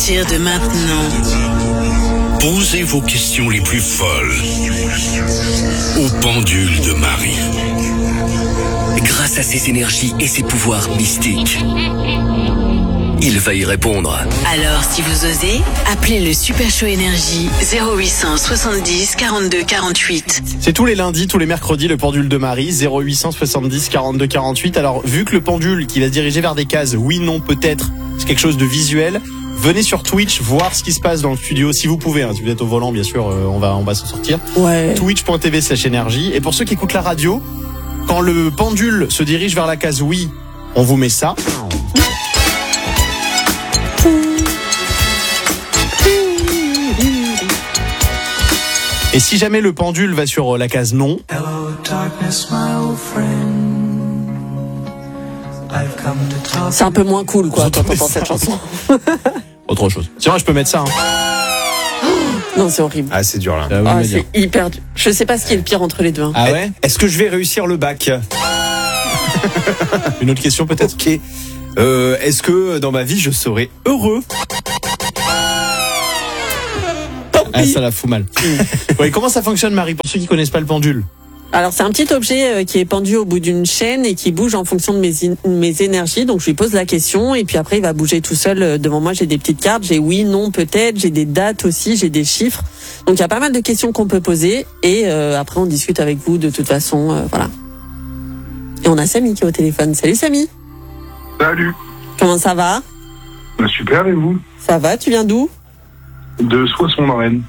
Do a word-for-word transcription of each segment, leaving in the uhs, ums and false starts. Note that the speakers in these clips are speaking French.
partir de maintenant, posez vos questions les plus folles au pendule de Marie. Grâce à ses énergies et ses pouvoirs mystiques, il va y répondre. Alors si vous osez, appelez le Super Show Énergie zéro huit cent soixante-dix quarante-deux quarante-huit. C'est tous les lundis, tous les mercredis, le pendule de Marie, zéro huit cent soixante-dix quarante-deux quarante-huit. Alors, vu que le pendule qui va se diriger vers des cases, oui, non, peut-être, c'est quelque chose de visuel, venez sur Twitch voir ce qui se passe dans le studio, si vous pouvez, hein, si vous êtes au volant, bien sûr, euh, on va, on va s'en sortir. Ouais. twitch point t v slash énergie. Et pour ceux qui écoutent la radio, quand le pendule se dirige vers la case oui, on vous met ça. Et si jamais le pendule va sur la case non, c'est un peu moins cool, quoi, quand on entend cette chanson. autre chose. Sinon, je peux mettre ça. Hein. Non, c'est horrible. Ah, c'est dur là. Ah, oui, Ah, dire. c'est hyper dur. Je sais pas ce qui est le pire entre les deux. Hein. Ah ouais. Est-ce que je vais réussir le bac? Une autre question peut-être. Ok. Euh, est-ce que dans ma vie je serai heureux? Ah, ça la fout mal. Ouais, comment ça fonctionne, Marie, pour ceux qui connaissent pas le pendule? Alors, c'est un petit objet euh, qui est pendu au bout d'une chaîne et qui bouge en fonction de mes, in- mes énergies. Donc, je lui pose la question et puis après, il va bouger tout seul. Euh, Devant moi, j'ai des petites cartes. J'ai oui, non, peut-être. J'ai des dates aussi. J'ai des chiffres. Donc, il y a pas mal de questions qu'on peut poser. Et euh, après, on discute avec vous de toute façon. Euh, voilà. Et on a Samy qui est au téléphone. Salut, Samy. Salut. Comment ça va? Bah, super, et vous? Ça va? Tu viens d'où? De Soissons dans Rennes.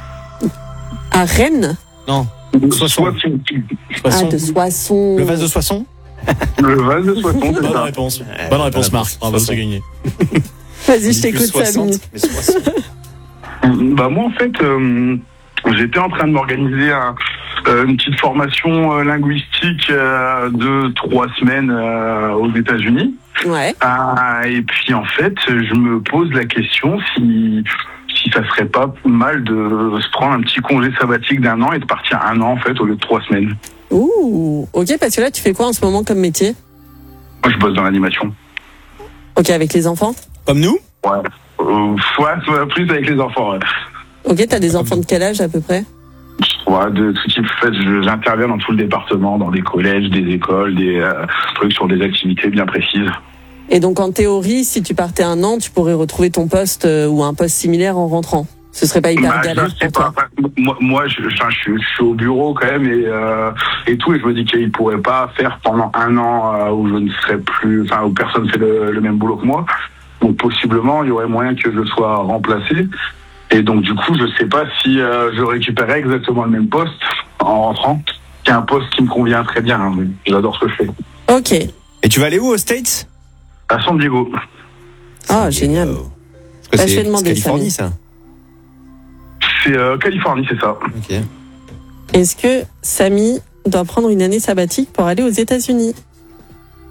À Rennes? Non. Soissons. Soissons. Ah, de Soissons. Le vase de Soissons. Le vase de Soissons, c'est Bonne ça. réponse. Bonne réponse, Marc. Bravo, c'est gagné. Vas-y, je t'écoute, Samy. Mais soixante. Bah, moi, en fait, euh, j'étais en train de m'organiser un, euh, une petite formation euh, linguistique euh, de trois semaines euh, aux États-Unis. Ouais. Ah, et puis, en fait, je me pose la question si... si ça serait pas mal de se prendre un petit congé sabbatique d'un an et de partir un an, en fait, au lieu de trois semaines. Ouh, ok, parce que là, tu fais quoi en ce moment comme métier? Moi, je bosse dans l'animation. Ok, avec les enfants? Comme nous? Ouais. Euh, ouais, plus avec les enfants, ouais. Ok, t'as des enfants de quel âge à peu près? Ouais, de tout type. En fait, je- j'interviens dans tout le département, dans des collèges, des écoles, des euh, trucs sur des activités bien précises. Et donc en théorie, si tu partais un an, tu pourrais retrouver ton poste euh, ou un poste similaire en rentrant. Ce serait pas hyper Bah, galère je sais pour pas. toi. Enfin, moi, moi je, enfin, je, suis- je suis au bureau quand même et, euh, et tout, et je me dis qu'il pourrait pas faire pendant un an euh, où je ne serais plus, enfin, où personne fait le, le même boulot que moi. Donc possiblement, il y aurait moyen que je sois remplacé. Et donc du coup, je sais pas si euh, je récupérais exactement le même poste en rentrant. C'est un poste qui me convient très bien. Hein. J'adore ce que je fais. Ok. Et tu vas aller où aux States? À San Diego. Ah, génial. Parce que Bah, je c'est vais demander, c'est Californie, Samy. ça. C'est euh, Californie, c'est ça. Ok. Est-ce que Samy doit prendre une année sabbatique pour aller aux États-Unis?